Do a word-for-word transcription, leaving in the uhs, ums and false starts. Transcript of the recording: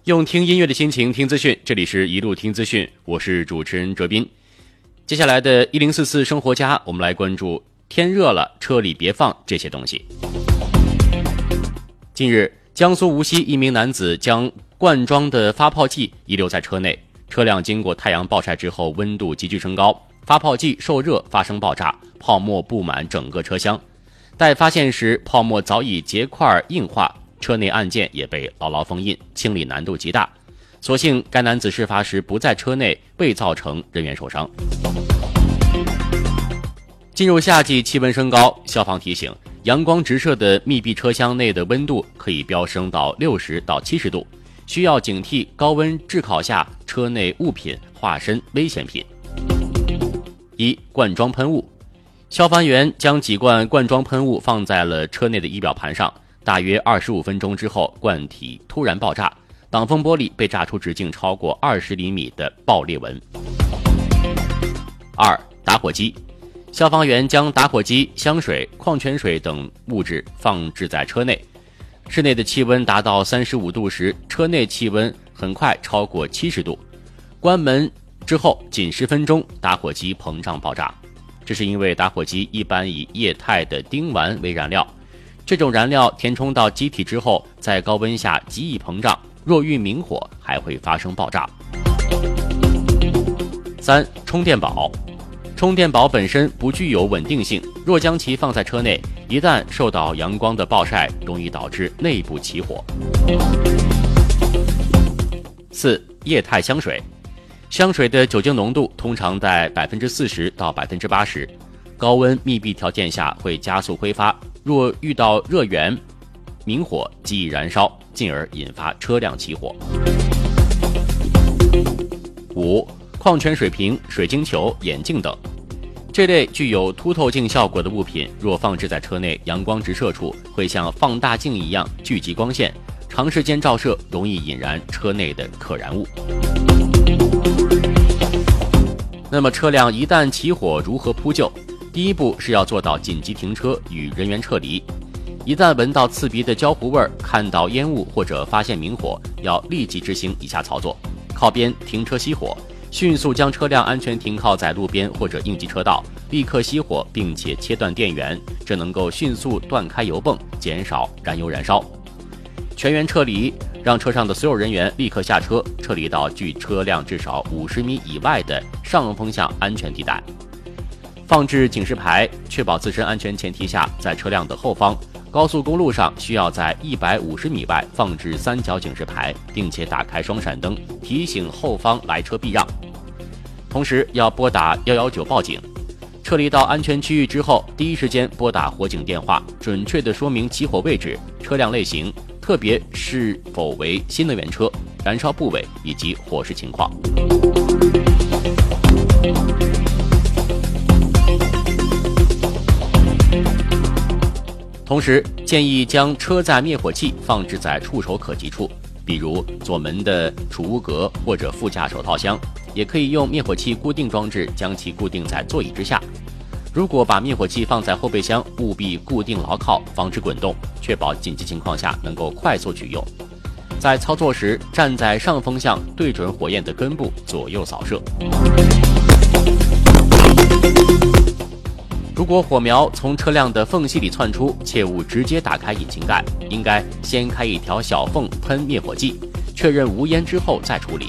用听音乐的心情听资讯，这里是一路听资讯，我是主持人哲斌。接下来的一零四四生活家，我们来关注天热了车里别放这些东西。近日，江苏无锡一名男子将罐装的发泡剂遗留在车内，车辆经过太阳暴晒之后温度急剧升高，发泡剂受热发生爆炸，泡沫布满整个车厢。待发现时，泡沫早已结块硬化，车内按键也被牢牢封印，清理难度极大。所幸该男子事发时不在车内，未造成人员受伤。进入夏季，气温升高，消防提醒，阳光直射的密闭车厢内的温度可以飙升到六十到七十度，需要警惕高温炙烤下车内物品化身危险品。一、罐装喷雾。消防员将几罐罐装喷雾放在了车内的仪表盘上，大约二十五分钟之后，罐体突然爆炸，挡风玻璃被炸出直径超过二十厘米的爆裂纹。二、打火机。消防员将打火机、香水、矿泉水等物质放置在车内，室内的气温达到三十五度时，车内气温很快超过七十度。关门之后仅十分钟，打火机膨胀爆炸。这是因为打火机一般以液态的丁烷为燃料，这种燃料填充到机体之后，在高温下极易膨胀，若遇明火还会发生爆炸。三、充电宝。充电宝本身不具有稳定性，若将其放在车内，一旦受到阳光的暴晒，容易导致内部起火。四、液态香水。香水的酒精浓度通常在 百分之四十 到 百分之八十， 高温密闭条件下会加速挥发，若遇到热源，明火即易燃烧，进而引发车辆起火。五、矿泉水瓶、水晶球、眼镜等。这类具有凸透镜效果的物品，若放置在车内，阳光直射处会像放大镜一样聚集光线，长时间照射容易引燃车内的可燃物。那么车辆一旦起火，如何扑救？第一步是要做到紧急停车与人员撤离。一旦闻到刺鼻的焦糊味，看到烟雾或者发现明火，要立即执行以下操作：靠边停车熄火，迅速将车辆安全停靠在路边或者应急车道，立刻熄火并且切断电源，这能够迅速断开油泵，减少燃油燃烧。全员撤离，让车上的所有人员立刻下车，撤离到距车辆至少五十米以外的上风向安全地带。放置警示牌，确保自身安全前提下，在车辆的后方。高速公路上需要在一百五十米外放置三角警示牌，并且打开双闪灯，提醒后方来车避让。同时要拨打一一九报警。撤离到安全区域之后，第一时间拨打火警电话，准确地说明起火位置、车辆类型，特别是否为新能源车、燃烧部位以及火势情况。同时建议将车载灭火器放置在触手可及处，比如左门的储物格或者副驾手套箱，也可以用灭火器固定装置将其固定在座椅之下。如果把灭火器放在后备箱，务必固定牢靠，防止滚动，确保紧急情况下能够快速取用。在操作时，站在上风向，对准火焰的根部，左右扫射。如果火苗从车辆的缝隙里窜出，切勿直接打开引擎盖，应该先开一条小缝喷灭火剂，确认无烟之后再处理。